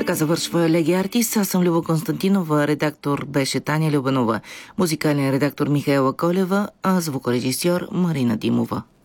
Така завършва Леги Артис. Аз съм Люба Константинова, редактор беше Таня Любенова, музикален редактор Михаела Колева, а звукорежисьор Марина Димова.